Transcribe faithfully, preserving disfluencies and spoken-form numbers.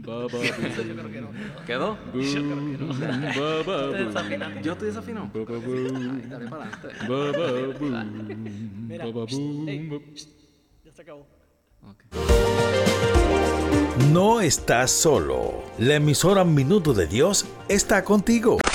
Yo creo que no. ¿Quedó? Yo creo que no. Estoy desafinando. Yo estoy desafinado. Ay, dale para adelante. Mira, ey, ya se acabó. No estás solo. La emisora Minuto de Dios está contigo.